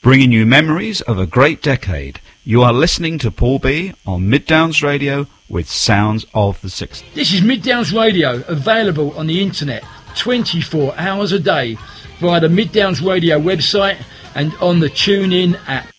bringing you memories of a great decade. You are listening to Paul B on Mid Downs Radio with Sounds of the 60s. This is Mid Downs Radio, available on the internet 24 hours a day via the Mid Downs Radio website and on the TuneIn app.